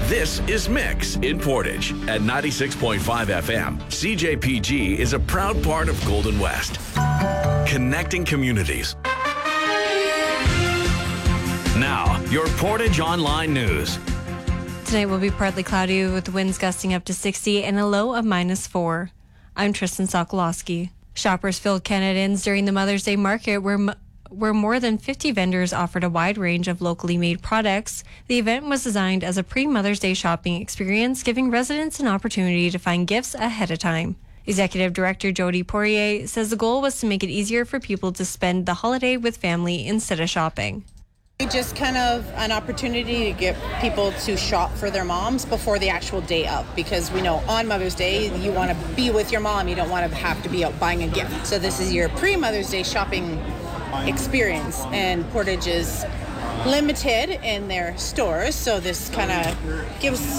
This is Mix in Portage at 96.5 FM. CJPG is a proud part of Golden West, connecting communities. Now, your Portage Online News. Tonight will be partly cloudy with winds gusting up to 60 and a low of -4. I'm Tristan Sokolowski. Shoppers filled Canada Inns during the Mother's Day market where more than 50 vendors offered a wide range of locally made products. The event was designed as a pre-Mother's Day shopping experience, giving residents an opportunity to find gifts ahead of time. Executive Director Jody Poirier says the goal was to make it easier for people to spend the holiday with family instead of shopping. Just kind of an opportunity to get people to shop for their moms before the actual day of, because we know on Mother's Day you want to be with your mom, you don't want to have to be out buying a gift. So this is your pre-Mother's Day shopping experience, and Portage is limited in their stores, so this kind of gives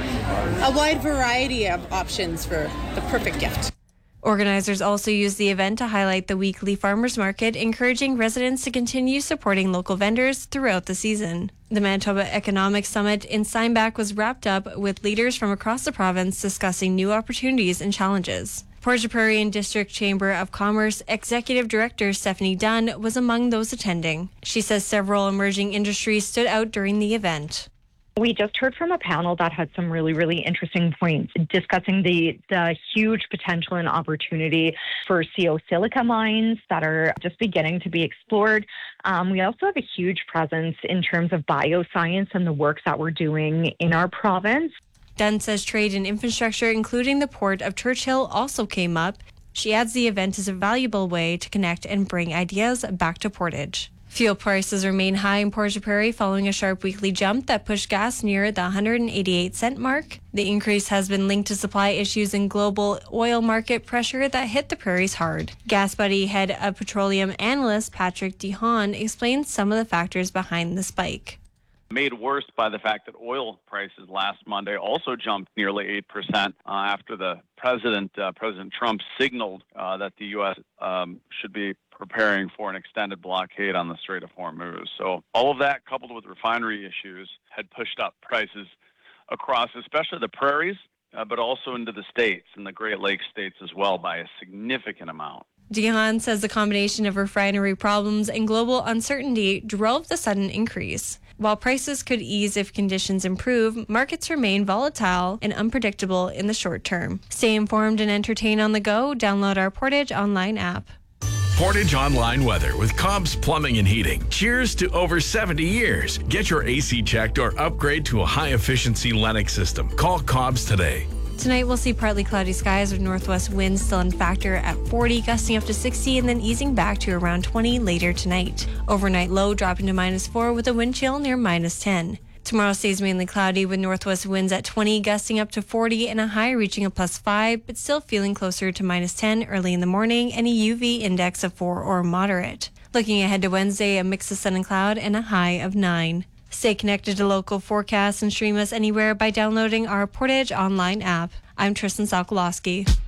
a wide variety of options for the perfect gift. Organizers also used the event to highlight the weekly farmers market, encouraging residents to continue supporting local vendors throughout the season. The Manitoba Economic Summit in Steinbach was wrapped up with leaders from across the province discussing new opportunities and challenges. Portage Prairie and District Chamber of Commerce Executive Director Stephanie Dunn was among those attending. She says several emerging industries stood out during the event. We just heard from a panel that had some really, really interesting points discussing the huge potential and opportunity for CO silica mines that are just beginning to be explored. We also have a huge presence in terms of bioscience and the work that we're doing in our province. Dunn says trade and infrastructure, including the port of Churchill, also came up. She adds the event is a valuable way to connect and bring ideas back to Portage. Fuel prices remain high in Portage Prairie following a sharp weekly jump that pushed gas near the 188-cent mark. The increase has been linked to supply issues and global oil market pressure that hit the prairies hard. Gas Buddy head of petroleum analyst Patrick DeHaan explains some of the factors behind the spike. Made worse by the fact that oil prices last Monday also jumped nearly 8% after the President Trump signaled that the U.S. should be preparing for an extended blockade on the Strait of Hormuz. So all of that, coupled with refinery issues, had pushed up prices across, especially the prairies, but also into the states and the Great Lakes states as well by a significant amount. DeHaan says the combination of refinery problems and global uncertainty drove the sudden increase. While prices could ease if conditions improve, markets remain volatile and unpredictable in the short term. Stay informed and entertain on the go. Download our Portage Online app. Portage Online weather with Cobb's Plumbing and Heating. Cheers to over 70 years. Get your AC checked or upgrade to a high-efficiency Lennox system. Call Cobb's today. Tonight we'll see partly cloudy skies with northwest winds still in factor at 40, gusting up to 60, and then easing back to around 20 later tonight. Overnight low dropping to -4 with a wind chill near -10. Tomorrow stays mainly cloudy with northwest winds at 20, gusting up to 40, and a high reaching a +5, but still feeling closer to -10 early in the morning, and a UV index of 4 or moderate. Looking ahead to Wednesday, a mix of sun and cloud and a high of 9. Stay connected to local forecasts and stream us anywhere by downloading our Portage Online app. I'm Tristan Sokolowski.